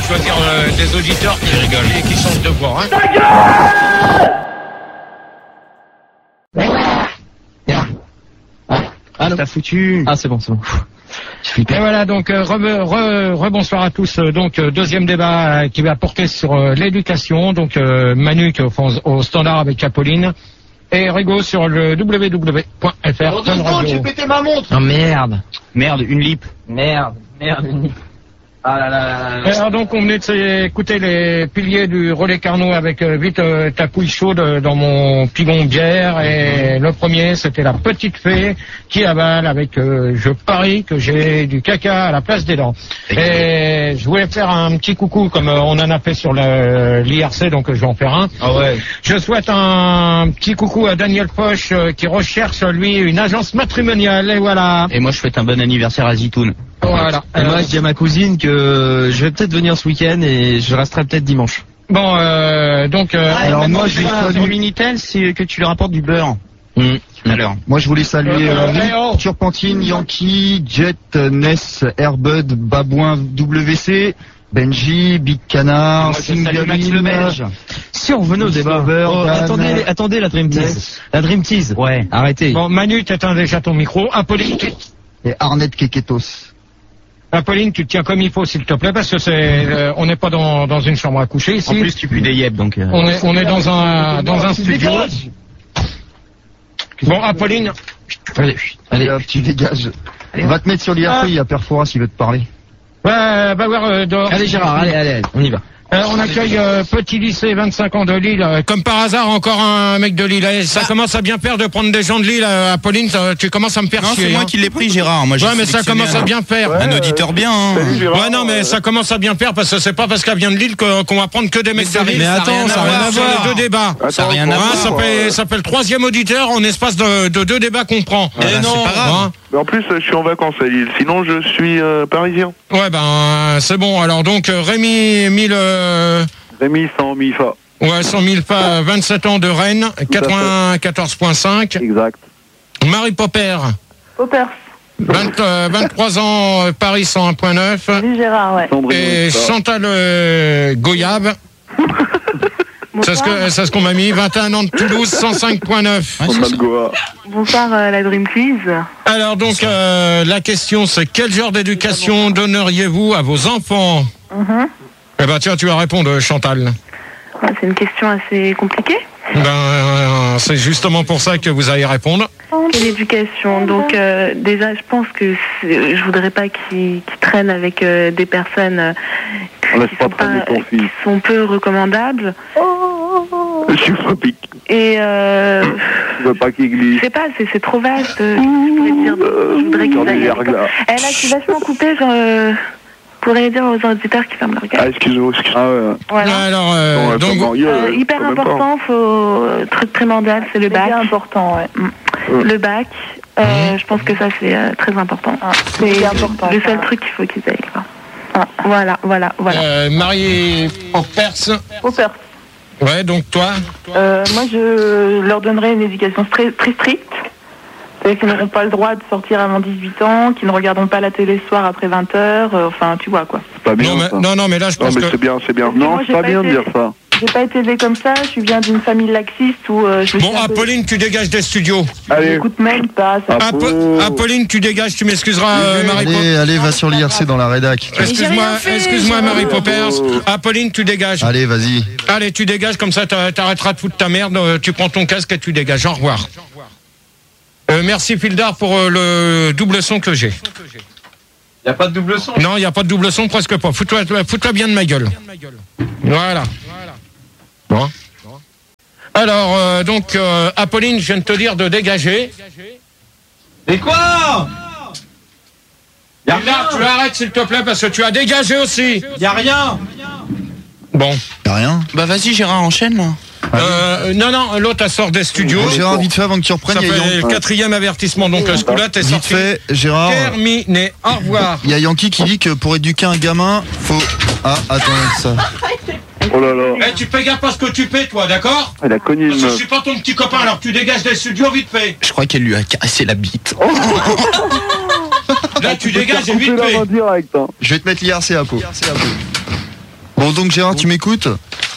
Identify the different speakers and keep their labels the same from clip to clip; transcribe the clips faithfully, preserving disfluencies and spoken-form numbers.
Speaker 1: choisir euh, des auditeurs qui rigolent et qui chantent de voix. Hein.
Speaker 2: Ta gueule!
Speaker 3: Ah, t'as foutu. Ah, c'est bon, c'est bon.
Speaker 1: Et voilà, donc euh, rebonsoir re, re à tous. Donc euh, deuxième débat euh, qui va porter sur euh, l'éducation. Donc euh, Manu qui est au, au standard avec Apolline et Rigo sur le w w w point f r.
Speaker 2: Oh, j'ai pété ma montre.
Speaker 3: Oh merde. Merde, une lip. Merde, merde, une lip. Ah là là là là.
Speaker 1: Alors donc on venait d'écouter les piliers du relais Carnot avec euh, vite euh, ta couille chaude dans mon pigon bière et le premier c'était la petite fée qui avale avec euh, je parie que j'ai du caca à la place des dents. Et je voulais faire un petit coucou comme euh, on en a fait sur l'I R C donc euh, je vais en faire un.
Speaker 3: Ah ouais.
Speaker 1: Je souhaite un petit coucou à Daniel Poche euh, qui recherche lui une agence matrimoniale et voilà.
Speaker 3: Et moi je souhaite un bon anniversaire à Zitoun.
Speaker 1: Voilà.
Speaker 3: Et moi, je dis à ma cousine que je vais peut-être venir ce week-end et je resterai peut-être dimanche.
Speaker 1: Bon, euh, donc... Euh,
Speaker 3: ah, alors moi, je vais saluer le Minitel, c'est que tu lui rapportes du beurre. Mmh. Alors.
Speaker 4: Moi, je voulais saluer
Speaker 1: euh,
Speaker 4: euh,
Speaker 1: oh.
Speaker 4: Turpentine, Yankee, Jet, Ness, Airbud, Babouin, W C, Benji, Big Canard,
Speaker 3: Max le Belge. Si on revenait au débat. Oh, attendez, attendez la Dream Tease. La Dream Tease. Ouais. Arrêtez.
Speaker 1: Bon, Manu, t'éteins déjà ton micro. Apolline.
Speaker 4: Et Arnett Keketos.
Speaker 1: Apolline, tu te tiens comme il faut, s'il te plaît, parce que c'est, euh, on n'est pas dans, dans une chambre à coucher ici.
Speaker 3: En plus, tu pues des yeux, donc. Euh...
Speaker 1: On est, on est dans un, dans un studio. Bon, Apolline.
Speaker 4: Allez, allez, hop, tu dégages. Allez, va te mettre sur l'I R C, il y a Perfora s'il veut te parler.
Speaker 1: Ouais, va voir euh, dehors.
Speaker 3: Allez, Gérard, allez, allez, on y va.
Speaker 1: Euh, on accueille euh, Petit Lycée, vingt-cinq ans de Lille. Euh, comme par hasard, encore un mec de Lille. Eh, ça ah. commence à bien faire de prendre des gens de Lille. Euh, Apolline, ça, tu commences à me faire
Speaker 3: non,
Speaker 1: chier.
Speaker 3: C'est moi
Speaker 1: hein.
Speaker 3: qui l'ai pris, Gérard. Moi,
Speaker 1: ouais, mais ça commence à bien faire.
Speaker 3: Ouais, un auditeur bien. Hein.
Speaker 1: Salut, Gérard, ouais, non, mais euh... ça commence à bien faire parce que c'est pas parce qu'elle vient de Lille qu'on qu va prendre que des mecs de Lille.
Speaker 3: Mais attends, ça n'a rien à voir.
Speaker 1: Sur les deux débats.
Speaker 3: Attends, ça n'a rien à voir.
Speaker 1: Ça fait, ça fait le troisième auditeur en espace de, de deux débats qu'on prend.
Speaker 3: Ouais, eh non, c'est pas grave. Hein.
Speaker 5: Mais en plus, je suis en vacances à Lille. Sinon, je suis euh, parisien.
Speaker 1: Ouais, ben, c'est bon. Alors donc, Rémi mille. Euh...
Speaker 5: Rémi cent mille F A.
Speaker 1: Ouais, cent mille F A, vingt-sept ans de Rennes, quatre-vingt-quatorze virgule cinq.
Speaker 5: Exact.
Speaker 1: Marie Popper.
Speaker 6: Popper.
Speaker 1: vingt, euh, vingt-trois ans, euh, Paris cent un virgule neuf.
Speaker 6: Salut Gérard, ouais.
Speaker 1: Et Chantal euh, Goyab. C'est ce que, c'est ce qu'on m'a mis. vingt et un ans de Toulouse, cent cinq virgule neuf.
Speaker 6: Ouais, bonsoir euh, la Dream Quiz.
Speaker 1: Alors donc, euh, la question c'est quel genre d'éducation donneriez-vous à vos enfants?
Speaker 6: mm-hmm.
Speaker 1: Eh ben tiens, tu vas répondre, Chantal.
Speaker 6: Ouais, c'est une question assez compliquée.
Speaker 1: Ben, euh, c'est justement pour ça que vous allez répondre.
Speaker 6: L'éducation, donc euh, déjà, je pense que je voudrais pas qu'ils qu traînent avec euh, des personnes euh, qui, sont pas, qui sont peu recommandables. Et euh,
Speaker 5: je veux pas qu'il glisse.
Speaker 6: Je sais pas, c'est trop vaste. Je voudrais dire, je voudrais qu'ils aillent. Eh là, je suis vachement coupée, genre. Euh, pourrais dire aux auditeurs qui ferment leur gueule.
Speaker 5: Ah, excuse-moi, excuse-moi. Ah, ouais.
Speaker 6: Voilà.
Speaker 1: Alors, euh,
Speaker 5: ouais,
Speaker 1: donc,
Speaker 6: euh, hyper important, faut, euh, truc primordial, c'est le bac. C'est important, ouais. Mm. Le bac, euh, mmh. je pense que ça, c'est euh, très important. Ah, c'est important. Le seul truc qu'il faut qu'ils aillent. Quoi. Ah. Voilà, voilà, voilà.
Speaker 1: Euh, Marie Poppers.
Speaker 6: Poppers.
Speaker 1: Ouais, donc toi
Speaker 6: euh, Moi, je leur donnerais une éducation très, très stricte. C'est-à-dire qu'ils n'auront pas le droit de sortir avant dix-huit ans, qu'ils ne regarderont pas la télé le soir après vingt heures, euh, enfin, tu vois, quoi.
Speaker 5: Pas bien,
Speaker 1: non, mais, non, non, mais là, je pense
Speaker 5: non, mais
Speaker 1: que...
Speaker 5: c'est bien, c'est bien. Non,
Speaker 6: moi,
Speaker 5: c'est pas, pas bien de dire ça.
Speaker 6: J'ai pas été élevée comme ça, je viens d'une famille laxiste où... Euh, je
Speaker 1: bon, Apolline, peu... tu dégages des studios.
Speaker 5: Allez.
Speaker 6: J'écoute même pas. Ça...
Speaker 1: Apo... Apolline, tu dégages, tu m'excuseras, euh, Marie Poppers.
Speaker 4: Allez, allez, va sur l'I R C dans la rédac.
Speaker 1: Excuse-moi, excuse-moi, Marie Poppers. Apolline, tu dégages.
Speaker 4: Allez, vas-y.
Speaker 1: Allez, tu dégages, comme ça, t'arrêteras de foutre ta merde, tu prends ton casque et tu dégages. Au revoir. Euh, merci Fildar pour euh, le double son que j'ai.
Speaker 3: Il n'y a pas de double son?
Speaker 1: Non, il n'y a pas de double son, presque pas. Fous-toi fous-toi bien de ma gueule. Voilà. Bon. Alors, euh, donc, euh, Apolline, je viens de te dire de dégager.
Speaker 3: Et quoi?
Speaker 1: Fildar, tu arrêtes s'il te plaît, parce que tu as dégagé aussi.
Speaker 3: Il n'y a rien.
Speaker 1: Bon.
Speaker 4: Il n'y a rien.
Speaker 3: Bah vas-y Gérard, enchaîne là.
Speaker 1: Euh, non, non, l'autre a sort des studios.
Speaker 4: Oh, Gérard, vite fait avant que tu reprennes.
Speaker 1: Ça fait
Speaker 4: Yankee.
Speaker 1: le quatrième avertissement, donc ce coup-là, t'es sorti.
Speaker 4: Vite fait, Gérard.
Speaker 1: Terminé, au revoir.
Speaker 4: Il y a Yankee qui dit que pour éduquer un gamin, faut... Ah, attends, ça...
Speaker 5: Oh là là.
Speaker 1: Eh, tu fais gaffe à ce que tu paies, toi, d'accord?
Speaker 5: Elle a cogné une
Speaker 1: Parce que je
Speaker 5: meuf.
Speaker 1: suis pas ton petit copain, alors tu dégages des studios vite fait.
Speaker 3: Je crois qu'elle lui a caressé la bite.
Speaker 5: Oh.
Speaker 1: Là, tu dégages et vite fait.
Speaker 5: Direct, hein.
Speaker 4: Je vais te mettre l'I R C à peau. Bon, donc Gérard, tu m'écoutes ?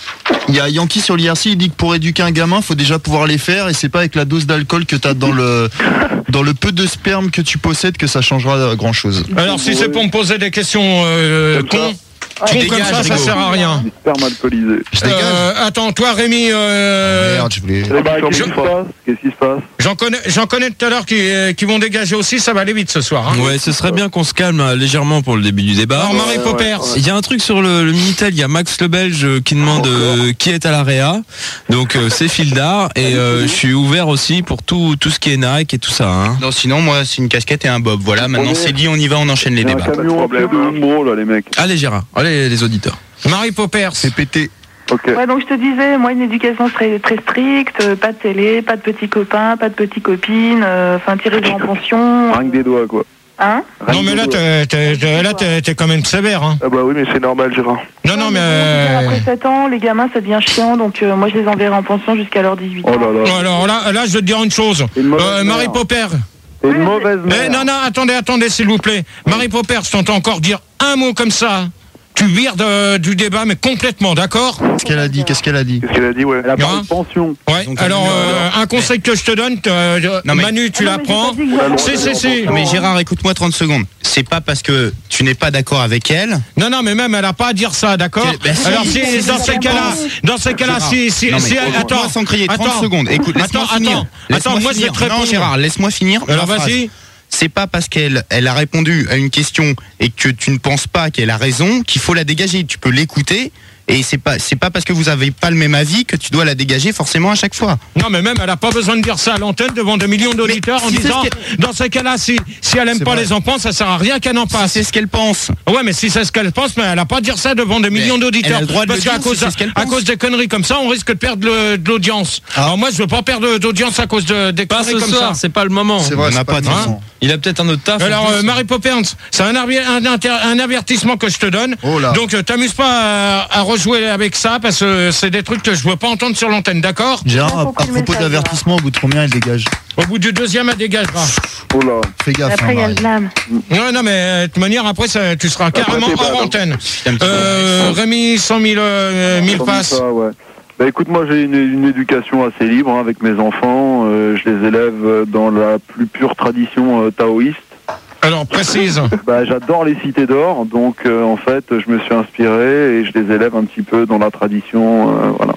Speaker 4: Il y a Yankee sur l'I R C, il dit que pour éduquer un gamin, faut déjà pouvoir les faire, et c'est pas avec la dose d'alcool que t'as dans le dans le peu de sperme que tu possèdes que ça changera grand chose.
Speaker 1: Alors si c'est pour me poser des questions euh, cons,
Speaker 2: Tu
Speaker 1: Con
Speaker 2: dégages,
Speaker 1: comme ça, ça
Speaker 2: Rigo.
Speaker 1: sert à rien.
Speaker 5: Sperme alcoolisé.
Speaker 4: Je dégage.
Speaker 1: Euh, attends, toi Rémi, euh,
Speaker 4: Merde, je voulais...
Speaker 5: Eh ben, qu'est-ce
Speaker 1: je-
Speaker 5: qui se passe Qu'est-ce qui se passe
Speaker 1: j'en connais, j'en connais tout à l'heure qui, euh, qui vont dégager aussi, ça va aller vite ce soir. Hein.
Speaker 2: Ouais, ce serait bien qu'on se calme euh, légèrement pour le début du débat.
Speaker 1: Alors Marie
Speaker 5: ouais,
Speaker 1: Poppers,
Speaker 5: ouais,
Speaker 2: Il y a un truc sur le, le Minitel, il y a Max le Belge euh, qui demande euh, qui est à la réa. Donc euh, c'est Fildar et euh, je suis ouvert aussi pour tout tout ce qui est Nike et tout ça. Hein.
Speaker 7: Non, sinon, moi, c'est une casquette et un bob. Voilà, maintenant c'est dit, on y va, on enchaîne les
Speaker 5: Il y a un
Speaker 7: débats.
Speaker 5: camion entier de Umbro, là, les mecs.
Speaker 2: Allez Gérard, allez les auditeurs.
Speaker 1: Marie Poppers,
Speaker 4: C'est pété.
Speaker 5: Ok.
Speaker 6: Ouais, donc je te disais, moi, une éducation très, très stricte, euh, pas de télé, pas de petits copains, pas de petites copines, euh, enfin, tirer en pension.
Speaker 5: Rien que des doigts, quoi.
Speaker 6: Hein?
Speaker 5: Rien
Speaker 1: non
Speaker 5: que
Speaker 1: mais
Speaker 5: des
Speaker 1: là
Speaker 5: doigts.
Speaker 1: t'es, t'es, t'es- là t'es, t'es quand même sévère. Hein.
Speaker 5: Ah bah oui, mais c'est normal, Gérard.
Speaker 1: Non non mais...
Speaker 6: bon,
Speaker 1: euh,
Speaker 6: Après sept ans, les gamins, ça devient chiant, donc euh, moi, je les enverrai en pension jusqu'à leurs dix-huit ans.
Speaker 5: Oh là là.
Speaker 1: Alors là, là je vais te dire une chose.
Speaker 5: C'est une mauvaise
Speaker 1: Euh, Marie
Speaker 5: mère.
Speaker 1: Poppers.
Speaker 5: C'est une mauvaise
Speaker 1: Eh,
Speaker 5: mère.
Speaker 1: non, non, attendez, attendez, s'il vous plaît. Marie Poppers, je t'entends encore dire un mot comme ça. Tu vires de- du débat, mais complètement, d'accord?
Speaker 4: Qu'est-ce qu'elle a dit Qu'est-ce qu'elle a dit
Speaker 5: Qu'est-ce qu'elle a dit, ouais.
Speaker 8: Elle a parlé
Speaker 1: Hein
Speaker 8: de pension.
Speaker 1: Ouais.
Speaker 7: Donc,
Speaker 1: Alors,
Speaker 7: euh,
Speaker 1: euh, un conseil que je te donne, euh,
Speaker 7: Non, mais-
Speaker 1: Manu, tu
Speaker 6: Ah non, mais j'ai
Speaker 1: l'apprends.
Speaker 6: pas dit que j'avais
Speaker 1: Si, si, si.
Speaker 7: Non, mais Gérard, écoute-moi trente secondes. C'est pas parce que tu n'es pas d'accord avec elle.
Speaker 1: Non, non, mais même, elle a pas à dire ça, d'accord?
Speaker 7: Quel- ben, si,
Speaker 1: Alors, si,
Speaker 7: si,
Speaker 1: dans
Speaker 7: si,
Speaker 1: ces
Speaker 7: si,
Speaker 1: cas-là,
Speaker 7: si.
Speaker 1: dans ces cas-là,
Speaker 7: Gérard.
Speaker 1: si, si,
Speaker 7: Non, mais
Speaker 1: si,
Speaker 7: écoute-moi
Speaker 1: attends.
Speaker 7: sans crier, trente
Speaker 1: attends.
Speaker 7: secondes. Écoute, laisse-moi
Speaker 1: Attends,
Speaker 7: finir.
Speaker 1: attends.
Speaker 7: Laisse-moi
Speaker 1: Attends, moi, je vais
Speaker 7: finir.
Speaker 1: te répondre.
Speaker 7: Non, Gérard, laisse-moi finir.
Speaker 1: Alors,
Speaker 7: ma phrase.
Speaker 1: vas-y.
Speaker 7: C'est pas parce qu'elle elle a répondu à une question et que tu ne penses pas qu'elle a raison qu'il faut la dégager. Tu peux l'écouter et c'est pas c'est pas parce que vous avez pas le même avis que tu dois la dégager forcément à chaque fois.
Speaker 1: Non, mais même, elle a pas besoin de dire ça à l'antenne devant des millions d'auditeurs en
Speaker 7: si c'est
Speaker 1: disant,
Speaker 7: ce
Speaker 1: dans ces cas-là, si, si elle aime
Speaker 4: C'est
Speaker 1: pas
Speaker 4: vrai.
Speaker 1: les enfants, ça sert à rien qu'elle en passe.
Speaker 7: C'est ce qu'elle pense.
Speaker 1: Ouais, mais si c'est ce qu'elle pense, mais elle a pas à dire ça devant des millions
Speaker 7: elle
Speaker 1: d'auditeurs.
Speaker 7: a le droit de
Speaker 1: Parce
Speaker 7: le
Speaker 1: qu'à
Speaker 7: dire
Speaker 1: cause,
Speaker 7: si c'est ce qu'elle
Speaker 1: à
Speaker 7: pense.
Speaker 1: cause des conneries comme ça, on risque de perdre le- de l'audience. Alors moi, je veux pas perdre d'audience à cause de, des
Speaker 2: Pas
Speaker 1: conneries
Speaker 2: ce
Speaker 1: comme
Speaker 2: soir,
Speaker 1: ça.
Speaker 2: c'est pas le moment.
Speaker 4: C'est vrai,
Speaker 7: On n'a
Speaker 4: c'est
Speaker 7: pas
Speaker 4: pas
Speaker 7: de
Speaker 4: le
Speaker 1: hein.
Speaker 4: moment.
Speaker 2: Il a peut-être un autre taf. en
Speaker 1: Alors,
Speaker 2: plus.
Speaker 1: euh, Marie Poppers, c'est un, aver- un, inter- un avertissement que je te donne.
Speaker 4: Oh là.
Speaker 1: Donc, euh, t'amuses pas à, à rejouer avec ça parce que c'est des trucs que je veux pas entendre sur l'antenne, d'accord?
Speaker 4: Gérard,
Speaker 6: J'ai
Speaker 4: à,
Speaker 6: compris
Speaker 4: à
Speaker 6: le
Speaker 4: propos
Speaker 6: message,
Speaker 4: d'avertissement, au bout de combien elle dégage?
Speaker 1: Au bout du deuxième, elle dégagera.
Speaker 5: Oh là.
Speaker 4: Fais gaffe,
Speaker 6: Après,
Speaker 4: hein,
Speaker 6: il y a le
Speaker 4: Marie.
Speaker 6: blâme.
Speaker 1: Ouais, non, mais euh, de toute manière, après, ça, tu seras carrément
Speaker 5: t'es pas,
Speaker 1: hors
Speaker 5: non.
Speaker 1: antenne.
Speaker 7: Un petit peu.
Speaker 1: Euh, Rémi, cent mille, euh, mille
Speaker 5: Comme
Speaker 1: passes.
Speaker 5: ça, ouais. Bah écoute, moi j'ai une, une éducation assez libre hein, avec mes enfants. Euh, je les élève dans la plus pure tradition euh, taoïste.
Speaker 1: Alors, précise.
Speaker 5: Bah, j'adore les cités d'or, donc euh, en fait je me suis inspiré et je les élève un petit peu dans la tradition. Euh, voilà.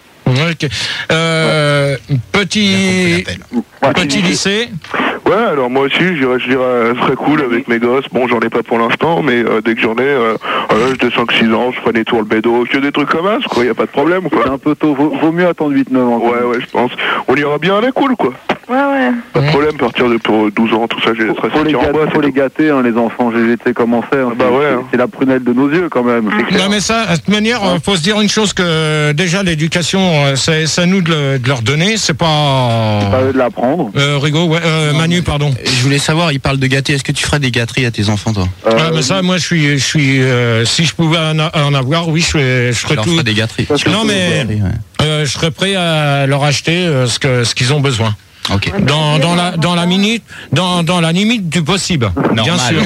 Speaker 1: Ok. Euh, petit,
Speaker 5: Ouais.
Speaker 1: petit lycée.
Speaker 5: Ouais, alors moi aussi, je dirais, je dirais, euh, ce serait cool avec mes gosses. Bon, j'en ai pas pour l'instant, mais euh, dès que j'en ai, euh, à l'âge de cinq six ans, je ferai des tours le bédo, que des trucs comme ça, quoi, y a pas de problème, quoi.
Speaker 8: C'est un peu tôt. Vaut, vaut mieux attendre huit neuf ans.
Speaker 5: Ouais, ouais, je pense. On ira bien à la cool, quoi.
Speaker 6: Ouais, ouais.
Speaker 5: Pas de
Speaker 1: Ouais.
Speaker 5: problème, à partir de pour douze ans, tout ça, j'ai les
Speaker 8: Faut, faut les
Speaker 5: en
Speaker 8: gâter,
Speaker 5: bois,
Speaker 8: faut
Speaker 5: c'est
Speaker 8: les gâter hein, les enfants. J'ai été comment faire.
Speaker 5: Bah ouais,
Speaker 8: C'est-
Speaker 5: hein.
Speaker 8: C'est la prunelle de nos yeux quand même.
Speaker 1: Non mais ça, de toute manière, euh, faut se dire une chose que déjà l'éducation, euh, c'est c'est à nous de, le- de leur donner, c'est
Speaker 8: Pas
Speaker 1: pas.
Speaker 8: eux de l'apprendre.
Speaker 1: Euh, Rigaud, ouais, euh, Manu, pardon.
Speaker 7: Je voulais savoir, il parle de gâter. Est-ce que tu ferais des gâteries à tes enfants, toi?
Speaker 5: Euh,
Speaker 1: Ouais, mais ça, moi, je suis, je suis, euh, si je pouvais en, a- en avoir, oui, je serais, je
Speaker 7: Tu
Speaker 1: serais
Speaker 7: leur
Speaker 1: tout.
Speaker 7: ferais des gâteries.
Speaker 5: Ça, c'est
Speaker 1: Non mais,
Speaker 7: Ouais.
Speaker 1: euh, je serais prêt à leur acheter euh, ce que, ce qu'ils ont besoin.
Speaker 7: Ok.
Speaker 1: Dans, dans la, dans la minute, dans, dans la limite du possible, bien
Speaker 7: Normal.
Speaker 1: sûr.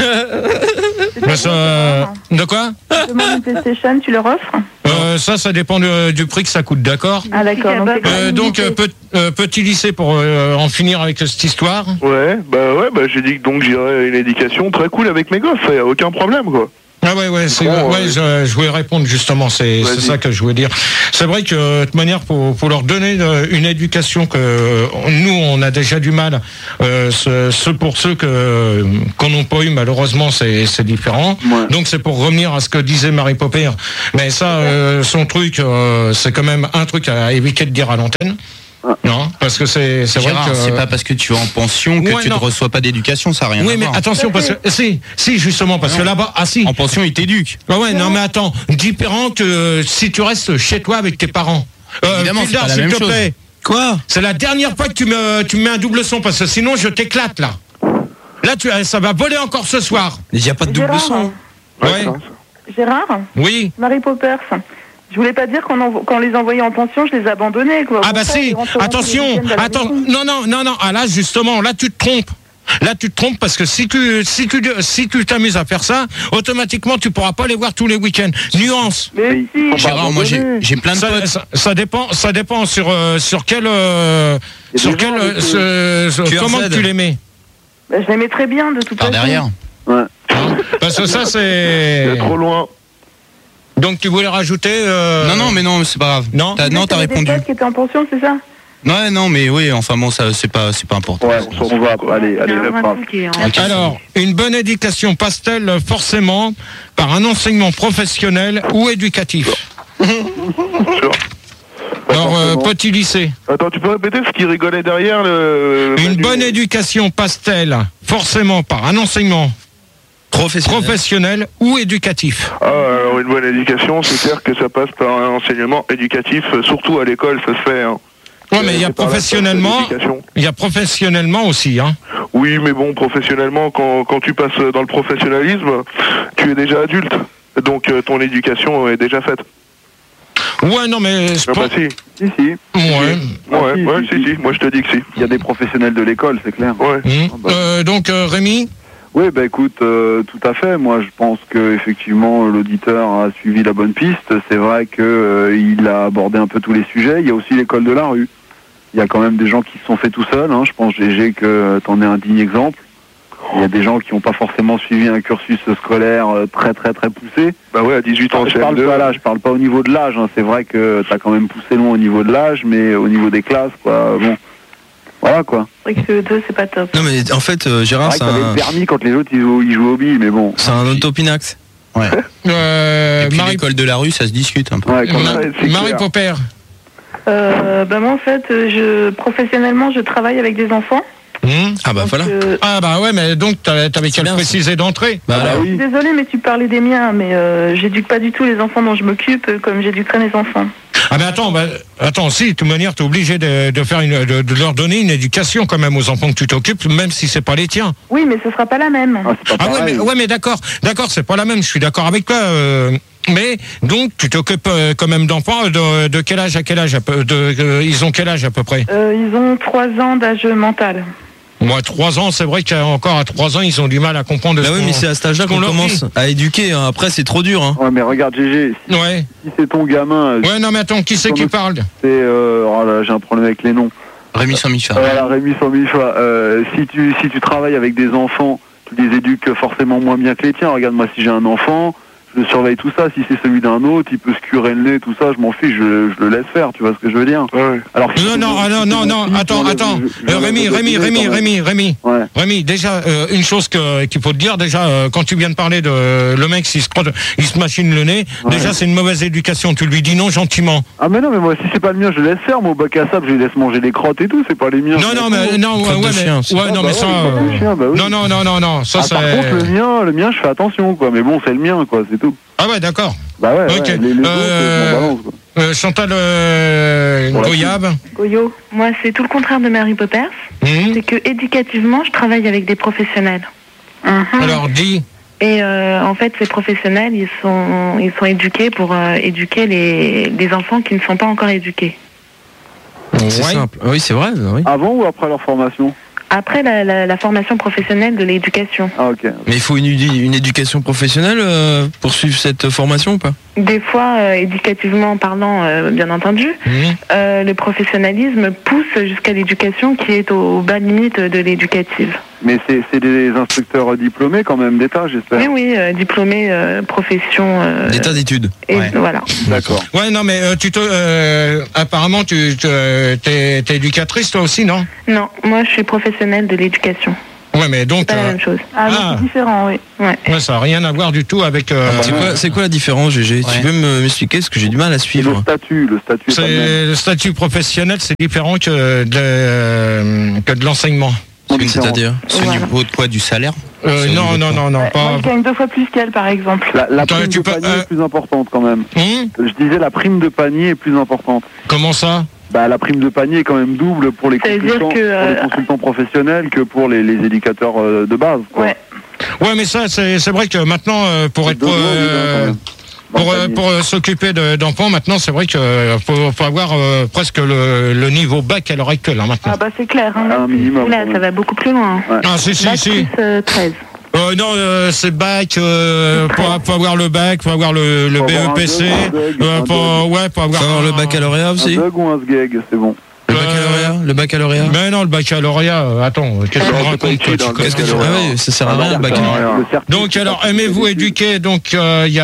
Speaker 1: Mais ça, de quoi?
Speaker 6: Tu demandes une PlayStation, tu leur offres?
Speaker 1: euh, Ça, ça dépend du, du prix que ça coûte, d'accord.
Speaker 6: Ah, d'accord. Donc, c'est quand
Speaker 1: Euh,
Speaker 6: même
Speaker 1: donc, euh,
Speaker 6: limité.
Speaker 1: pe- euh, petit lycée pour euh, en finir avec cette histoire.
Speaker 5: Ouais, bah ouais, bah j'ai dit que donc j'irai une éducation très cool avec mes gosses, y a aucun problème, quoi.
Speaker 1: Ah ouais, ouais, c'est,
Speaker 5: Bon,
Speaker 1: ouais,
Speaker 5: euh,
Speaker 1: je, je voulais répondre justement, c'est, c'est
Speaker 5: Vas-y.
Speaker 1: ça que je voulais dire. C'est vrai que de toute manière, pour, pour leur donner euh, une éducation que euh, nous, on a déjà du mal, euh, ce, ce pour ceux que qu'on n'a pas eu, malheureusement, c'est, c'est différent.
Speaker 8: Ouais.
Speaker 1: Donc c'est pour revenir à ce que disait Marie Popper. Mais ça, euh, son truc, euh, c'est quand même un truc à éviter de dire à l'antenne. Non, parce que c'est, c'est vrai
Speaker 7: Gérard,
Speaker 1: que...
Speaker 7: c'est pas parce que tu vas en pension que
Speaker 1: Ouais,
Speaker 7: tu ne
Speaker 1: non.
Speaker 7: reçois pas d'éducation, ça n'a rien
Speaker 1: Oui,
Speaker 7: à
Speaker 1: mais
Speaker 7: voir.
Speaker 1: attention, parce que si, si justement, parce que là-bas, ah si.
Speaker 7: En pension, ils t'éduquent.
Speaker 1: Ah ouais, non mais attends, différent que euh, si tu restes chez toi avec tes parents. Euh,
Speaker 7: Évidemment,
Speaker 1: Fildar,
Speaker 7: c'est pas la
Speaker 1: s'il
Speaker 7: même
Speaker 1: te
Speaker 7: chose.
Speaker 1: plaît.
Speaker 2: Quoi?
Speaker 1: C'est la dernière fois que tu me, tu me mets un double son parce que sinon je t'éclate là. Là, tu, ça va voler encore ce soir.
Speaker 2: Il n'y a pas de double
Speaker 6: Gérard,
Speaker 2: son.
Speaker 1: Ouais.
Speaker 5: ça,
Speaker 6: Gérard,
Speaker 1: Oui.
Speaker 6: Marie Poppers. Je voulais pas dire qu'on envo- qu'on les envoyait en pension, je les abandonnais, quoi.
Speaker 1: Ah bah
Speaker 6: Pourquoi
Speaker 1: si.
Speaker 6: ils rentreront tous les
Speaker 1: Attention.
Speaker 6: week-ends à la
Speaker 1: Attends.
Speaker 6: maison?
Speaker 1: Non, non, non, non. Ah là, justement, là, tu te trompes. Là, tu te trompes parce que si tu si tu si tu t'amuses à faire ça, automatiquement, tu pourras pas les voir tous les week-ends. Nuance.
Speaker 6: Mais si.
Speaker 7: Gérard, moi j'ai j'ai plein de
Speaker 1: Ça,
Speaker 7: potes.
Speaker 1: ça, ça dépend, ça dépend sur euh, sur quel euh,
Speaker 8: Il y a
Speaker 1: sur
Speaker 8: des
Speaker 1: quel
Speaker 8: gens
Speaker 1: euh,
Speaker 8: avec,
Speaker 1: ce- ce-
Speaker 2: Q R Z.
Speaker 1: comment tu les mets.
Speaker 6: Bah, je l'aimais très bien de toute
Speaker 7: Par
Speaker 6: façon.
Speaker 7: derrière.
Speaker 8: Ouais.
Speaker 1: Parce que ça
Speaker 5: C'est
Speaker 1: c'est.
Speaker 5: trop loin.
Speaker 1: Donc tu voulais rajouter. euh,
Speaker 7: Non, non, mais non, c'est pas grave.
Speaker 1: Non.
Speaker 7: T'as- non, t'as
Speaker 6: T'avais des
Speaker 7: répondu.
Speaker 6: potes qui étaient en pension, c'est ça?
Speaker 7: Ouais, non, mais oui, enfin bon, ça, c'est pas, c'est pas important.
Speaker 8: Ouais, on s'en va. Allez, allez,
Speaker 6: Il y a
Speaker 8: le
Speaker 6: un
Speaker 8: phrase.
Speaker 6: truc qui est en-
Speaker 7: Ok.
Speaker 1: Alors, une bonne éducation passe-t-elle forcément par un enseignement professionnel ou éducatif?
Speaker 5: Sûr.
Speaker 1: Alors, euh,
Speaker 8: forcément.
Speaker 1: petit lycée.
Speaker 5: Attends, tu peux répéter ce qui rigolait derrière le.
Speaker 1: Une
Speaker 5: Manu
Speaker 1: bonne éducation passe-t-elle forcément par un enseignement
Speaker 2: Professionnel.
Speaker 1: professionnel ou éducatif?
Speaker 5: Ah, alors une bonne éducation, c'est clair que ça passe par un enseignement éducatif, euh, surtout à l'école, ça se fait. Hein.
Speaker 1: Ouais, mais il y a
Speaker 5: C'est par la
Speaker 1: professionnellement,
Speaker 5: force de l'éducation.
Speaker 1: il y a professionnellement aussi, hein.
Speaker 5: Oui, mais bon, professionnellement, quand, quand tu passes dans le professionnalisme, tu es déjà adulte. Donc euh, ton éducation est déjà faite.
Speaker 1: Ouais, non, mais je
Speaker 5: Ah bah
Speaker 1: pense-
Speaker 5: si.
Speaker 8: Si, si.
Speaker 1: ouais.
Speaker 5: Ouais,
Speaker 8: Ah, si,
Speaker 5: ouais,
Speaker 8: si,
Speaker 5: si,
Speaker 8: si.
Speaker 5: si. Moi je te dis que si.
Speaker 8: Il y a des professionnels de l'école, c'est clair.
Speaker 5: Ouais.
Speaker 1: Hum.
Speaker 8: bah.
Speaker 1: Euh, donc, euh, Rémi,
Speaker 8: Oui, bah écoute, euh, tout à fait. Moi, je pense que effectivement, l'auditeur a suivi la bonne piste. C'est vrai que euh, il a abordé un peu tous les sujets. Il y a aussi l'école de la rue. Il y a quand même des gens qui se sont faits tout seuls. Hein. Je pense, G G, que t'en es un digne exemple. Il y a des gens qui n'ont pas forcément suivi un cursus scolaire euh, très très très poussé.
Speaker 5: Bah ouais, à dix-huit ans,
Speaker 8: Je
Speaker 5: c'est
Speaker 8: parle pas là, je parle pas au niveau de l'âge. Hein. C'est vrai que t'as quand même poussé loin au niveau de l'âge, mais au niveau des classes, quoi. Bon, voilà quoi.
Speaker 6: C'est vrai que C E deux, c'est pas top.
Speaker 2: Non mais en fait, euh, Gérard,
Speaker 8: C'est
Speaker 2: c'est
Speaker 8: vrai que t'avais
Speaker 2: un,
Speaker 8: le permis quand les autres ils jouent, ils jouent au billes, mais bon.
Speaker 2: c'est un autopinax.
Speaker 7: Ouais.
Speaker 1: euh,
Speaker 7: Et puis
Speaker 1: Marie,
Speaker 7: l'école de la rue, ça se discute un peu.
Speaker 8: Ouais, quand
Speaker 1: Ma-
Speaker 8: même.
Speaker 5: c'est
Speaker 1: Marie
Speaker 5: clair.
Speaker 1: Popper.
Speaker 6: Euh, bah moi, en fait, je, professionnellement, je travaille avec des enfants.
Speaker 1: Hum.
Speaker 2: Ah bah
Speaker 6: Donc,
Speaker 2: voilà.
Speaker 6: euh,
Speaker 1: Ah bah ouais, mais donc t'avais t'avais qu'à le
Speaker 2: bien, ça.
Speaker 1: préciser d'entrée.
Speaker 2: Bah,
Speaker 8: Ah bah
Speaker 2: alors.
Speaker 8: oui.
Speaker 6: Désolée, mais tu parlais des miens, mais euh, j'éduque pas du tout les enfants dont je m'occupe euh, comme j'éduquerai mes enfants.
Speaker 1: Ah mais attends, bah, attends, si, de toute manière, t'es obligé de, de faire une, de, de leur donner une éducation quand même aux enfants que tu t'occupes, même si c'est pas les tiens.
Speaker 6: Oui, mais ce sera pas la même.
Speaker 8: Ah, c'est pas
Speaker 1: Ah ouais,
Speaker 8: pareil.
Speaker 1: mais, ouais, mais d'accord, d'accord, c'est pas la même. Je suis d'accord avec toi. euh, mais donc, tu t'occupes euh, quand même d'enfants de, de quel âge à quel âge à peu, de, euh, ils ont quel âge à peu près?
Speaker 6: Euh, ils ont trois ans d'âge mental.
Speaker 1: Moi, trois ans, c'est vrai qu'encore à trois ans, ils ont du mal à comprendre.
Speaker 2: Bah
Speaker 1: ce
Speaker 2: oui,
Speaker 1: qu'on-
Speaker 2: mais c'est à cet âge-là
Speaker 1: qu'on
Speaker 2: qu'on
Speaker 1: leur
Speaker 2: commence
Speaker 1: dit.
Speaker 2: à éduquer. hein. Après, c'est trop dur. Hein.
Speaker 8: Ouais, mais regarde, G G, si,
Speaker 1: Ouais.
Speaker 8: si c'est ton gamin, euh,
Speaker 1: Ouais, non, mais attends, qui c'est qui parle?
Speaker 8: c'est. Euh, oh là, j'ai un problème avec les noms.
Speaker 7: Rémi Saint-Michel.
Speaker 8: Voilà, Rémi sans mille fois. Euh, si, tu, si tu travailles avec des enfants, tu les éduques forcément moins bien que les tiens. Regarde, moi, si j'ai un enfant, je surveille tout ça. Si c'est celui d'un autre, il peut se curer le nez, tout ça, je m'en fiche, je, je le laisse faire, tu vois ce que je veux dire.
Speaker 5: Ouais.
Speaker 8: Alors, si
Speaker 1: Non,
Speaker 8: c'est
Speaker 1: non,
Speaker 8: mon-
Speaker 1: ah, non,
Speaker 8: si
Speaker 1: non,
Speaker 8: c'est
Speaker 1: non,
Speaker 8: mon fils,
Speaker 1: attends,
Speaker 8: je-
Speaker 1: attends.
Speaker 8: je- je-
Speaker 1: Euh,
Speaker 8: je-
Speaker 1: Rémi,
Speaker 8: je-
Speaker 1: Rémi,
Speaker 8: je-
Speaker 1: Rémi,
Speaker 8: quand même.
Speaker 1: Rémi, Rémi.
Speaker 8: Ouais.
Speaker 1: Rémi, déjà, euh, une chose que, qu'il faut te dire, déjà, euh, quand tu viens de parler de le mec, s'il se, crotte- il se machine le nez,
Speaker 8: Ouais.
Speaker 1: déjà, c'est une mauvaise éducation. Tu lui dis non gentiment.
Speaker 8: Ah, mais non, mais moi, si c'est pas le mien, je le laisse faire. Moi, au bac à sable, je les laisse manger les crottes et tout, c'est pas les miens.
Speaker 1: Non, non, mais, non, ouais,
Speaker 2: Crotte de
Speaker 1: ouais,
Speaker 2: chien,
Speaker 1: mais,
Speaker 2: c'est-
Speaker 1: ouais,
Speaker 8: Ah,
Speaker 1: non,
Speaker 8: bah
Speaker 1: mais ça,
Speaker 8: ouais, les crottes de
Speaker 1: euh,
Speaker 8: chien, bah oui.
Speaker 1: non, non, non, non, non, ça,
Speaker 8: Ah,
Speaker 1: c'est,
Speaker 8: par contre, le mien, le mien, je fais attention, quoi. Mais bon, c'est le mien, quoi, c'est tout.
Speaker 1: ah ouais, d'accord.
Speaker 8: Bah ouais,
Speaker 1: Ok.
Speaker 8: ouais, les, les autres,
Speaker 1: Euh,
Speaker 8: je m'en balance, quoi.
Speaker 1: Euh, Chantal, euh,
Speaker 8: Pour la
Speaker 1: Goyab.
Speaker 6: Goyo, moi, c'est tout le contraire de Mary Poppers.
Speaker 1: Hum.
Speaker 6: C'est que éducativement, je travaille avec des professionnels. Mhm.
Speaker 1: Alors, dis.
Speaker 6: Et euh, en fait, ces professionnels, ils sont, ils sont éduqués pour euh, éduquer les, les enfants qui ne sont pas encore éduqués.
Speaker 2: C'est
Speaker 1: Ouais.
Speaker 2: simple. Oui, c'est vrai. Oui.
Speaker 8: Avant ou après leur formation?
Speaker 6: Après la, la, la formation professionnelle de l'éducation.
Speaker 8: Ah, ok.
Speaker 2: Mais il faut une, une éducation professionnelle euh, pour suivre cette formation ou pas?
Speaker 6: Des fois, euh, éducativement parlant, euh, bien entendu,
Speaker 1: Hum.
Speaker 6: euh, le professionnalisme pousse jusqu'à l'éducation qui est au, au bas limite de l'éducative.
Speaker 8: Mais c'est c'est des instructeurs diplômés quand même d'État, j'espère.
Speaker 6: Mais oui, euh, diplômé, euh, profession. euh,
Speaker 2: D'état d'études.
Speaker 6: et
Speaker 7: Ouais.
Speaker 6: voilà.
Speaker 8: D'accord.
Speaker 1: Ouais, non, mais euh, tu te, euh, apparemment, tu te- t'es, t'es éducatrice, toi aussi, non?
Speaker 6: Non, moi je suis professionnelle de l'éducation.
Speaker 1: Ouais, mais donc,
Speaker 6: C'est pas la
Speaker 1: euh,
Speaker 6: même chose.
Speaker 1: Ah, mais c'est
Speaker 6: différent, oui. Ouais.
Speaker 1: ouais, ça n'a rien à voir du tout avec. euh,
Speaker 2: C'est quoi, c'est quoi la différence, G G?
Speaker 7: Ouais.
Speaker 2: Tu peux me- m'expliquer parce que j'ai du mal à
Speaker 8: Le
Speaker 2: suivre.
Speaker 8: statut, le statut est pas le même.
Speaker 1: c'est le statut professionnel, c'est différent que de, euh, que de l'enseignement.
Speaker 2: C'est-à-dire
Speaker 7: C'est
Speaker 6: Voilà.
Speaker 7: au niveau de quoi? Du salaire?
Speaker 1: Euh,
Speaker 7: C'est au
Speaker 1: non,
Speaker 7: niveau de
Speaker 1: non,
Speaker 7: quoi
Speaker 1: non, non,
Speaker 6: Ouais, moi,
Speaker 1: pas.
Speaker 6: je gagne deux fois plus qu'elle, par exemple.
Speaker 8: La, la
Speaker 1: Toi,
Speaker 8: prime
Speaker 1: tu
Speaker 8: de
Speaker 1: peux-
Speaker 8: panier
Speaker 1: euh,
Speaker 8: est plus importante quand même.
Speaker 1: Hum
Speaker 8: Je disais la prime de panier est plus importante.
Speaker 1: Comment ça?
Speaker 8: Bah, la prime de panier est quand même double pour les
Speaker 6: Ça veut dire
Speaker 8: consultants,
Speaker 6: que, euh,
Speaker 8: pour les consultants professionnels que pour les, les éducateurs euh, de base. Quoi.
Speaker 6: Ouais.
Speaker 1: Ouais, mais ça, c'est, c'est vrai que maintenant, euh, pour
Speaker 8: C'est
Speaker 1: être,
Speaker 8: deux euros,
Speaker 1: euh,
Speaker 8: oui, hein,
Speaker 1: Pour, euh, pour euh, s'occuper de- d'enfants, maintenant, c'est vrai qu'il faut, faut avoir euh, presque le, le niveau bac à l'heure actuelle, hein, maintenant.
Speaker 6: Ah bah c'est clair, hein.
Speaker 8: Un minimum,
Speaker 6: Là,
Speaker 8: quand même.
Speaker 6: ça va beaucoup plus loin.
Speaker 8: Ouais.
Speaker 1: Ah, si, si,
Speaker 6: Bac
Speaker 1: si.
Speaker 6: plus euh, treize.
Speaker 1: Euh, non, euh, c'est bac, euh, faut, faut avoir le bac, faut avoir le, le
Speaker 8: Faut avoir un
Speaker 1: B E P C,
Speaker 8: D E G,
Speaker 1: euh,
Speaker 8: un
Speaker 1: faut, ouais, faut avoir
Speaker 2: Faut avoir le
Speaker 1: un-
Speaker 2: baccalauréat
Speaker 8: Un
Speaker 2: aussi.
Speaker 8: bug ou un sgeg, c'est bon.
Speaker 2: Le baccalauréat, le baccalauréat.
Speaker 1: Mais non, le baccalauréat, euh, attends, qu'est-ce que tu me racontes, toi, tu connais-
Speaker 2: Qu'est-ce que tu ah oui, ça sert à rien le
Speaker 8: Le
Speaker 2: baccalauréat.
Speaker 8: certif,
Speaker 1: Donc
Speaker 8: c'est
Speaker 1: alors
Speaker 8: pas-
Speaker 1: aimez-vous éduquer, donc euh, il y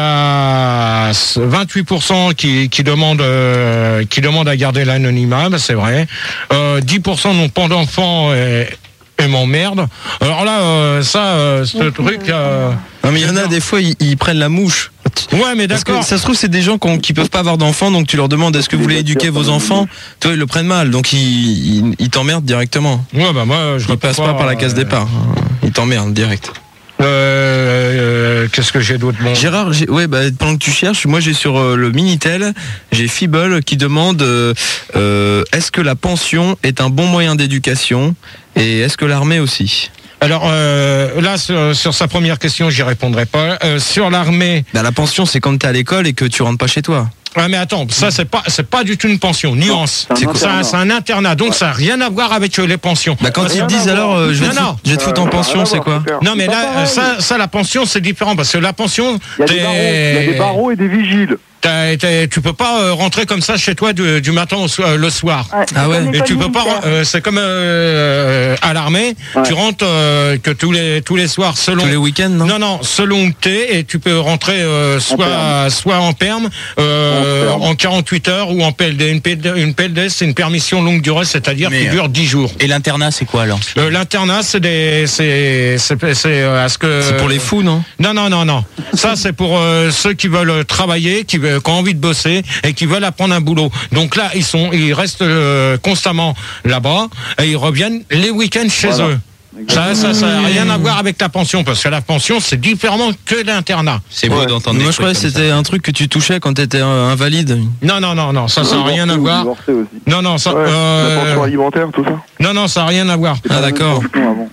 Speaker 1: a vingt-huit pour cent qui, qui demandent euh, qui demandent à garder l'anonymat, bah, c'est vrai. Euh, dix pour cent n'ont pas d'enfants et, et m'emmerdent. Alors là, euh, ça, euh, ce truc. euh,
Speaker 2: Non mais il y en a des fois ils, ils prennent la mouche.
Speaker 1: Ouais, mais
Speaker 2: Parce que
Speaker 1: d'accord.
Speaker 2: ça se trouve c'est des gens qui, ont- qui peuvent pas avoir d'enfants, donc tu leur demandes est-ce que vous voulez éduquer vos enfants, toi ils le prennent mal, donc ils, ils, ils t'emmerdent directement.
Speaker 1: Ouais, bah moi, je
Speaker 2: Ils passent pas par la case départ, ils t'emmerdent direct.
Speaker 1: Euh, euh, Qu'est-ce que j'ai d'autre bon.
Speaker 2: Gérard, j'ai- ouais, bah, pendant que tu cherches, moi j'ai sur euh, le Minitel, j'ai Fibble qui demande euh, euh, est-ce que la pension est un bon moyen d'éducation et est-ce que l'armée aussi?
Speaker 1: Alors euh, là, sur, sur sa première question, j'y répondrai pas. Euh, sur l'armée.
Speaker 2: Bah, la pension c'est quand t'es à l'école et que tu rentres pas chez toi.
Speaker 1: Ouais, mais attends, ça c'est pas c'est pas du tout une pension. Nuance.
Speaker 8: c'est un
Speaker 1: C'est un,
Speaker 8: internat.
Speaker 1: c'est un internat, donc ça n'a rien à voir avec euh, les pensions.
Speaker 2: Bah, quand ils te disent alors euh, je vais
Speaker 1: Non,
Speaker 2: te
Speaker 1: non.
Speaker 2: foutre- je vais te foutre en
Speaker 5: Euh,
Speaker 2: pension,
Speaker 5: rien à
Speaker 2: c'est
Speaker 5: voir,
Speaker 2: quoi?
Speaker 5: super.
Speaker 1: Non, mais
Speaker 8: C'est pas
Speaker 1: là,
Speaker 8: pareil.
Speaker 1: ça, ça, la pension, c'est différent parce que la pension,
Speaker 8: Il y a des barreaux, il y a des barreaux et des vigiles.
Speaker 1: t'as- t'as- tu peux pas euh, rentrer comme ça chez toi du, du matin au so- euh, le soir.
Speaker 2: Ah ouais.
Speaker 1: Et tu peux pas, euh, c'est comme euh, à l'armée,
Speaker 8: Ouais.
Speaker 1: tu rentres euh, que tous les tous les soirs selon.
Speaker 2: Tous les week-ends, non?
Speaker 1: Non, non, selon où t'es, et tu peux rentrer euh, soit
Speaker 8: perme.
Speaker 1: soit en perme, euh,
Speaker 8: En perme.
Speaker 1: en quarante-huit heures ou en P L D. Une P L D, une P L D, c'est une permission longue durée, c'est-à-dire
Speaker 7: Mais,
Speaker 1: qui dure dix jours.
Speaker 7: Et l'internat, c'est quoi alors?
Speaker 1: Euh, L'internat, c'est des, c'est, c'est, c'est euh, à ce que.
Speaker 2: C'est pour les fous, non?
Speaker 1: Non, non, non, non. Ça, c'est pour euh, ceux qui veulent travailler, qui, veulent- qui ont envie de bosser et qui veulent apprendre un boulot. Donc là, ils sont, ils restent euh, constamment là-bas et ils reviennent les week-ends chez
Speaker 8: Voilà.
Speaker 1: eux. Ça, ça, ça n'a rien à voir avec la pension, parce que la pension, c'est différemment que l'internat.
Speaker 7: C'est beau d'entendre.
Speaker 2: Moi
Speaker 7: des
Speaker 2: je croyais que
Speaker 7: trucs comme
Speaker 2: c'était un truc que tu touchais quand t'étais euh, invalide.
Speaker 1: Non, non, non, non, ça, ça n'a rien à voir.
Speaker 8: Divorcé aussi.
Speaker 1: Non, non, ça,
Speaker 5: Ouais,
Speaker 1: euh,
Speaker 5: la pension alimentaire, tout ça.
Speaker 1: non, non, ça n'a rien à voir.
Speaker 2: Ah d'accord.
Speaker 8: Non, avant.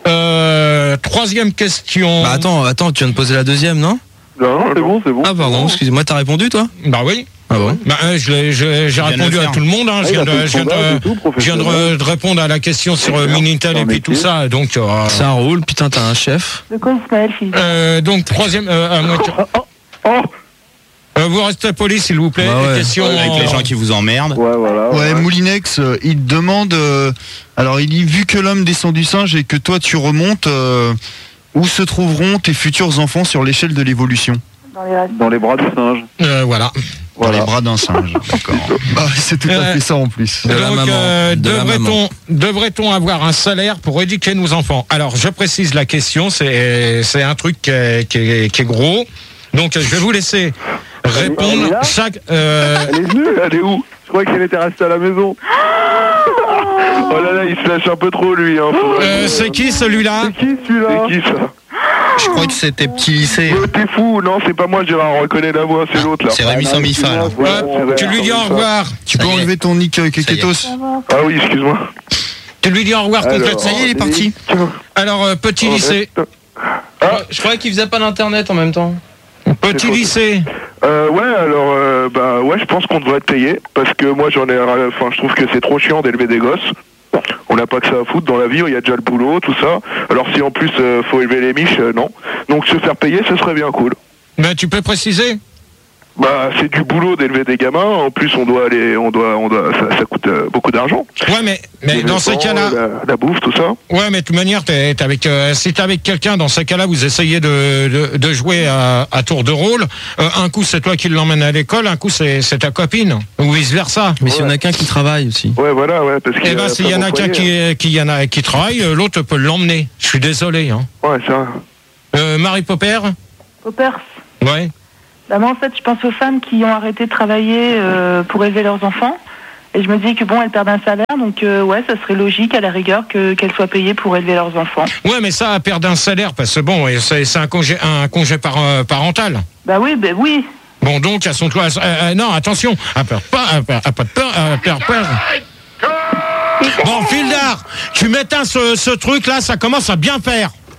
Speaker 1: Euh, troisième question.
Speaker 2: Bah attends, attends, tu viens de poser la deuxième, non?
Speaker 5: Non,
Speaker 8: C'est bon, c'est bon.
Speaker 2: Ah pardon, excuse-moi, t'as répondu toi?
Speaker 1: Bah oui.
Speaker 2: Ah bon?
Speaker 1: Bah, euh, je l'ai- je l'ai- j'ai
Speaker 7: viens de
Speaker 1: répondu
Speaker 7: le
Speaker 1: à
Speaker 7: faire.
Speaker 1: tout le monde. Hein. Je
Speaker 8: Ah, il
Speaker 1: viens
Speaker 8: a
Speaker 1: de,
Speaker 8: fait le
Speaker 1: je viens de-
Speaker 8: sondage et tout,
Speaker 1: je viens de,
Speaker 8: professionnel.
Speaker 1: re- de répondre à la question sur euh,
Speaker 8: clair.
Speaker 1: Minitel
Speaker 8: C'est
Speaker 1: et
Speaker 8: un
Speaker 1: puis tout
Speaker 8: métier.
Speaker 1: ça. Donc, euh,
Speaker 2: Ça roule, putain t'as un chef.
Speaker 6: De quoi Ismaël Philippe
Speaker 1: euh, donc troisième. Euh, à moitié-
Speaker 8: Oh,
Speaker 1: euh, vous restez poli, s'il vous plaît.
Speaker 2: Bah ouais.
Speaker 1: Question.
Speaker 7: Avec les
Speaker 1: euh,
Speaker 7: gens qui vous emmerdent.
Speaker 8: ouais, voilà.
Speaker 4: Ouais, Moulinex, euh, il te demande. euh, alors, il dit vu que l'homme descend du singe et que toi tu remontes, euh, où se trouveront tes futurs enfants sur l'échelle de l'évolution?
Speaker 6: dans les restes.
Speaker 8: Dans les bras du singe.
Speaker 1: euh, voilà.
Speaker 4: Dans
Speaker 8: Voilà.
Speaker 4: les bras d'un singe. D'accord. Bah, c'est tout à
Speaker 1: Euh,
Speaker 4: fait ça en plus.
Speaker 2: De la
Speaker 1: donc,
Speaker 2: maman,
Speaker 1: euh,
Speaker 2: de la maman.
Speaker 1: devrait-on devrait-on avoir un salaire pour éduquer nos enfants? Alors, je précise la question. C'est c'est un truc qui est, qui est- qui est gros. Donc, je vais vous laisser
Speaker 8: Elle est
Speaker 1: répondre
Speaker 8: là
Speaker 1: chaque. euh,
Speaker 8: Elle est venue, elle est où? Je croyais qu'elle était restée à la maison.
Speaker 5: Oh là là, il se lâche un peu trop, lui. Hein. Faudrait-
Speaker 1: euh, c'est qui celui-là?
Speaker 8: C'est qui celui-là?
Speaker 5: C'est qui, ça?
Speaker 7: Je crois que c'était petit lycée.
Speaker 5: Euh, T'es fou? Non, c'est pas moi, Gérard. Reconnaît la voix, c'est l'autre, là.
Speaker 7: C'est Rémi sans Mifa alors.
Speaker 5: Ouais,
Speaker 1: Hop,
Speaker 5: c'est
Speaker 1: tu
Speaker 5: vrai.
Speaker 1: lui dis au revoir.
Speaker 4: Tu peux
Speaker 7: Ça y est.
Speaker 4: enlever ton nick euh,
Speaker 7: y est.
Speaker 4: Keketos?
Speaker 5: Ah oui, excuse-moi.
Speaker 1: Tu lui dis au revoir
Speaker 5: Alors,
Speaker 1: complètement.
Speaker 7: Ça y est, il est parti.
Speaker 5: Tiens.
Speaker 1: Alors, euh, petit
Speaker 5: Oh,
Speaker 1: lycée.
Speaker 5: reste. Ah,
Speaker 2: Je croyais qu'il faisait pas d'internet en même temps.
Speaker 1: Petit
Speaker 5: c'est quoi,
Speaker 1: lycée.
Speaker 5: Euh, ouais, alors, euh, bah, ouais, je pense qu'on devrait être payé, parce que moi, j'en ai, enfin, je trouve que c'est trop chiant d'élever des gosses. On n'a pas que ça à foutre dans la vie, il y a déjà le boulot, tout ça. Alors, si en plus, euh, faut élever les miches, euh, non. Donc, se faire payer, ce serait bien cool.
Speaker 1: Mais tu peux préciser?
Speaker 5: Bah, c'est du boulot d'élever des gamins. En plus, on doit aller, on doit, on doit, ça, ça coûte euh, beaucoup d'argent.
Speaker 1: Ouais, mais, mais
Speaker 5: Les
Speaker 1: dans ces
Speaker 5: vêtements,
Speaker 1: cas-là.
Speaker 5: la, la bouffe, tout ça.
Speaker 1: Ouais, mais de toute manière, t'es, t'es avec, euh, si t'es avec quelqu'un, dans ces cas-là, vous essayez de, de, de jouer à, à tour de rôle. Euh, un coup, c'est toi qui l'emmènes à l'école, un coup, c'est, c'est ta copine, ou vice-versa.
Speaker 2: Mais s'il y en a qu'un qui travaille aussi.
Speaker 5: Ouais, voilà, ouais, parce que.
Speaker 1: Eh ben, s'il y en a qu'un qui, qui, y en a, qui travaille, euh, l'autre peut l'emmener. Je suis désolé, hein.
Speaker 5: Ouais, ça.
Speaker 1: Euh, Marie Popper?
Speaker 6: Poppers.
Speaker 1: Ouais.
Speaker 6: Bah, moi, en fait, je pense aux femmes qui ont arrêté de travailler euh, pour élever leurs enfants. Et je me dis que bon, elles perdent un salaire, donc euh, ouais, ça serait logique à la rigueur que, qu'elles soient payées pour élever leurs enfants.
Speaker 1: Ouais, mais ça, à perdre un salaire, parce que bon, et c'est, c'est un congé, un congé par, euh, parental.
Speaker 6: Bah oui, bah oui.
Speaker 1: Bon, donc, à son toit, euh, euh, non, attention, à peur pas, à peur, à pas de peur, à peur peur. Bon, Fildar, tu m'éteins ce, ce truc-là, ça commence à bien faire.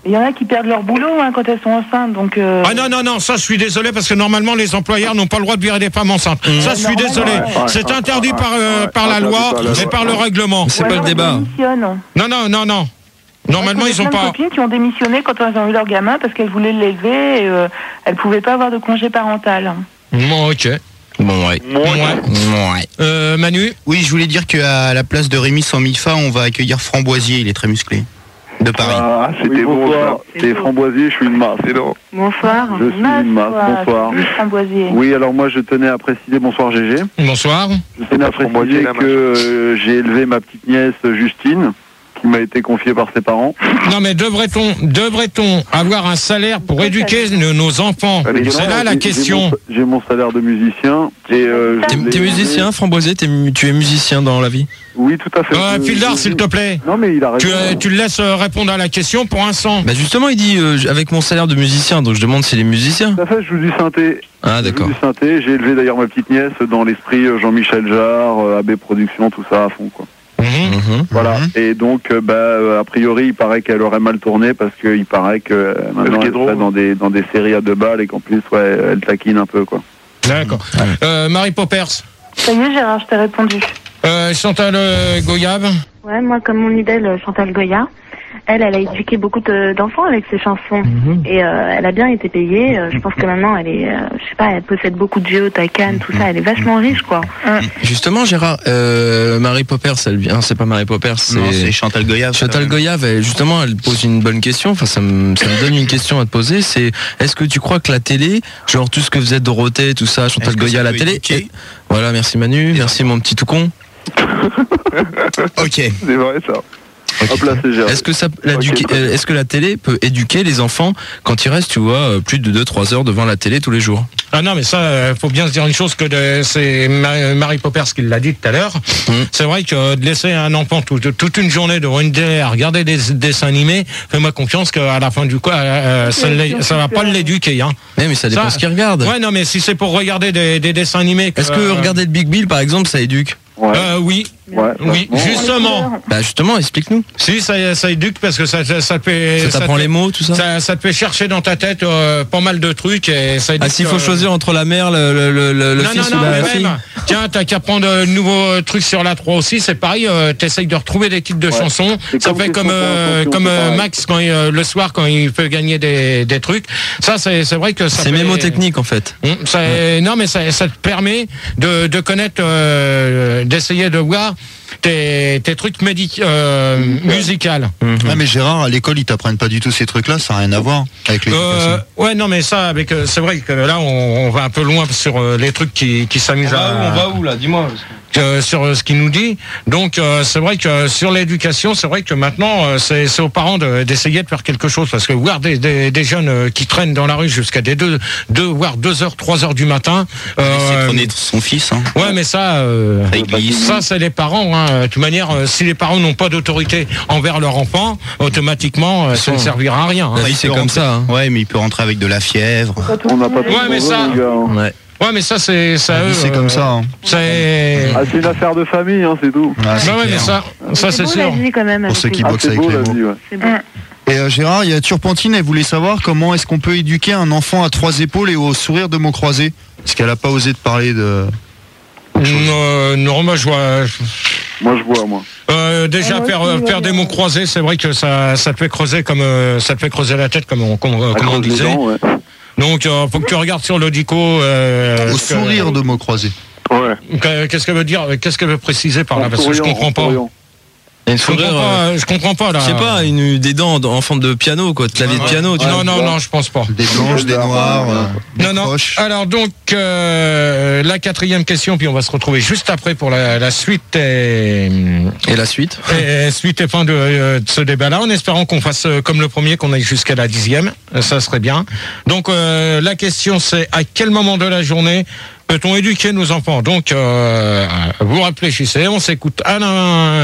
Speaker 6: Il y en a qui perdent leur boulot hein, quand elles sont enceintes, donc... Euh...
Speaker 1: Ah non, non, non, ça je suis désolé, parce que normalement les employeurs n'ont pas le droit de virer des femmes enceintes. Mmh. Ça je suis désolé. Ouais, ouais, c'est ouais, interdit ouais, par, euh, ouais, par la loi et par le règlement.
Speaker 2: C'est
Speaker 6: ouais,
Speaker 2: pas le débat.
Speaker 1: Non, non, non, non. Normalement,
Speaker 6: ouais,
Speaker 1: ils ont pas...
Speaker 6: Il y a plein de copines qui ont démissionné quand elles ont eu leur gamin parce qu'elles voulaient l'élever et euh, elles pouvaient pas avoir de congé parental.
Speaker 1: Bon, ok.
Speaker 7: Bon, ouais.
Speaker 1: Bon, ouais.
Speaker 7: ouais.
Speaker 1: Euh, Manu ?
Speaker 7: Oui, je voulais dire qu'à la place de Rémi sans Mifa, on va accueillir Framboisier, il est très musclé. De Paris.
Speaker 8: Ah, c'était oui, bon ça. C'est Framboisier, je suis une masse.
Speaker 6: Bonsoir.
Speaker 8: Je suis une masse, bonsoir.
Speaker 6: Framboisier.
Speaker 8: Oui, alors moi je tenais à préciser, bonsoir G G.
Speaker 1: Bonsoir.
Speaker 8: Je tenais à préciser que euh, j'ai élevé ma petite nièce Justine, qui m'a été confiée par ses parents.
Speaker 1: Non mais devrait-on devrait-on avoir un salaire pour éduquer nos, nos enfants? C'est là la question.
Speaker 8: J'ai mon, mon salaire de musicien.
Speaker 2: Euh, t'es, t'es musicien, Framboisier? T'es, tu es musicien dans la vie?
Speaker 8: Oui, tout à fait.
Speaker 1: Euh, Fildar, s'il te plaît.
Speaker 8: Non mais il a raison.
Speaker 1: Tu, tu le laisses répondre à la question pour un cent.
Speaker 2: Bah justement, il dit euh, avec mon salaire de musicien, donc je demande s'il est musicien.
Speaker 8: Tout à fait, je joue du synthé.
Speaker 2: Ah d'accord.
Speaker 8: Je joue du synthé. J'ai élevé d'ailleurs ma petite nièce dans l'esprit Jean-Michel Jarre, A B Productions, tout ça à fond quoi.
Speaker 1: Mmh.
Speaker 8: Voilà, mmh. Et donc euh, bah, euh, a priori il paraît qu'elle aurait mal tourné parce qu'il paraît que euh, maintenant elle serait dans des, dans des séries à deux balles et qu'en plus ouais, elle taquine un peu quoi.
Speaker 1: D'accord. Mmh. Euh, Marie Poppers.
Speaker 6: Ça y est Gérard, je t'ai répondu.
Speaker 1: Euh, Chantal euh, Goyave.
Speaker 6: Ouais, moi comme mon idole Chantal Goya, elle, elle a éduqué beaucoup de, d'enfants avec ses chansons. Mmh. Et euh, elle a bien été payée. Euh, je pense que maintenant, elle est, euh, je sais pas, elle possède beaucoup de jeux, Taycan, tout ça. Elle est vachement riche, quoi. Mmh.
Speaker 2: Justement, Gérard, euh, Marie Poppers, elle vient, c'est pas Marie Poppers, c'est,
Speaker 7: non, c'est Chantal Goyave.
Speaker 2: Chantal Goyave, elle, justement, elle pose une bonne question. Enfin, ça me, ça me donne une question à te poser. C'est, est-ce que tu crois que la télé, genre tout ce que faisait Dorothée, tout ça, Chantal Goya à la télé, et, voilà, merci Manu, merci mon petit tout con.
Speaker 7: Ok.
Speaker 8: C'est vrai ça.
Speaker 2: Okay. Hop là, c'est est-ce que ça, okay. euh, est-ce que la télé peut éduquer les enfants quand ils restent, tu vois, plus de deux trois heures devant la télé tous les jours?
Speaker 1: Ah non, mais ça, euh, faut bien se dire une chose que de, c'est Marie, Marie Poppers qui l'a dit tout à l'heure. Mmh. C'est vrai que de laisser un enfant tout, toute une journée devant une télé à regarder des, des dessins animés, fais-moi confiance qu'à la fin du quoi, euh, ça, ça va pas l'éduquer, hein.
Speaker 2: Mais, mais ça dépend ça, ce qu'il regarde.
Speaker 1: Ouais, non, mais si c'est pour regarder des, des dessins animés. Que,
Speaker 2: est-ce que euh, regarder le Big Bill, par exemple, ça éduque?
Speaker 8: Ouais.
Speaker 1: Euh, oui.
Speaker 8: Ouais,
Speaker 1: oui,
Speaker 8: bon.
Speaker 1: justement.
Speaker 2: Bah justement, explique-nous.
Speaker 1: Si ça, ça éduque parce que ça, ça, ça te fait.
Speaker 2: Ça t'apprend
Speaker 1: ça te,
Speaker 2: les mots, tout ça.
Speaker 1: Ça, ça te fait chercher dans ta tête euh, pas mal de trucs et ça.
Speaker 2: Ah, s'il faut euh... choisir entre la mère, le, le, le, le
Speaker 1: non,
Speaker 2: fils
Speaker 1: non,
Speaker 2: ou
Speaker 1: non,
Speaker 2: la
Speaker 1: mais
Speaker 2: fille.
Speaker 1: Même, tiens, t'as qu'à prendre de nouveaux trucs sur la trois aussi. C'est pareil. Euh, t'essayes de retrouver des titres de ouais. chansons. C'est ça comme fait comme euh, comme euh, Max quand il, euh, le soir quand il peut gagner des, des trucs. Ça, c'est c'est vrai que ça.
Speaker 2: C'est
Speaker 1: fait...
Speaker 2: mémotechnique en fait.
Speaker 1: Hum, ça, ouais. Non, mais ça, ça te permet de de connaître, euh, d'essayer de voir. Tes, tes trucs médic euh, musicales.
Speaker 4: Mm-hmm. Ah mais Gérard, à l'école ils t'apprennent pas du tout ces trucs-là, ça n'a rien à voir avec l'éducation.
Speaker 1: Euh, ouais non mais ça avec euh, c'est vrai que là on, on va un peu loin sur euh, les trucs qui, qui s'amusent
Speaker 2: on
Speaker 1: à.
Speaker 2: Va où, on va où là, dis-moi.
Speaker 1: Euh, sur euh, ce qu'il nous dit. Donc euh, c'est vrai que sur l'éducation, c'est vrai que maintenant euh, c'est, c'est aux parents de, d'essayer de faire quelque chose parce que voir des, des, des jeunes euh, qui traînent dans la rue jusqu'à des deux, deux voire deux heures, trois heures du matin.
Speaker 7: Euh, c'est traîner son fils. Hein.
Speaker 1: Ouais mais ça, euh, ça c'est les parents. Hein. De toute manière, euh, si les parents n'ont pas d'autorité envers leur enfant, automatiquement euh, ça ne servira à rien. Hein.
Speaker 2: La vie c'est comme ça. Hein.
Speaker 7: Ouais mais il peut rentrer avec de la fièvre.
Speaker 8: On n'a pas.
Speaker 1: Ouais mais ça.
Speaker 2: Ouais.
Speaker 1: Ouais, mais ça, c'est ça.
Speaker 4: Eux, c'est euh, comme ça. Hein.
Speaker 1: C'est.
Speaker 8: Ah, c'est une affaire de famille, hein, c'est tout.
Speaker 4: Ah, c'est
Speaker 1: bah ouais, mais ça, ça c'est,
Speaker 6: c'est beau,
Speaker 1: sûr.
Speaker 6: La vie, quand même,
Speaker 4: pour ceux qui
Speaker 8: ah,
Speaker 4: boxent avec
Speaker 8: beau,
Speaker 4: les mots.
Speaker 8: vie, ouais.
Speaker 6: C'est beau.
Speaker 4: Et euh, Gérard, il y a Turpentine, elle voulait savoir comment est-ce qu'on peut éduquer un enfant à trois épaules et au sourire de mots croisés. Parce qu'elle a pas osé te parler de.
Speaker 1: Euh, non, moi je vois.
Speaker 8: Moi je vois, moi.
Speaker 1: Euh, déjà ah, faire aussi, faire des mots croisés, c'est vrai que ça ça te fait creuser comme euh, ça te fait creuser la tête comme on comme, comme on disait. Dents, ouais. Donc euh, faut que tu regardes sur l'audico. Euh,
Speaker 4: au sourire
Speaker 1: que,
Speaker 4: de mots croisés.
Speaker 1: Ouais. Qu'est-ce qu'elle veut dire? Qu'est-ce qu'elle veut préciser par là? Parce que je comprends pas.
Speaker 2: Je comprends pas,
Speaker 1: euh, je comprends pas là.
Speaker 2: Je sais pas, une, des dents en forme de piano, quoi, de clavier de piano. Tu
Speaker 1: non, non, non, je pense pas.
Speaker 4: Des blanches, des noires. Euh,
Speaker 1: non, non. Croches. Alors donc euh, la quatrième question, puis on va se retrouver juste après pour la, la suite et,
Speaker 2: et la suite.
Speaker 1: Et suite et fin de, de ce débat-là, en espérant qu'on fasse comme le premier, qu'on aille jusqu'à la dixième, ça serait bien. Donc euh, la question c'est à quel moment de la journée peut-on éduquer nos enfants? Donc euh, vous réfléchissez, on s'écoute Alain.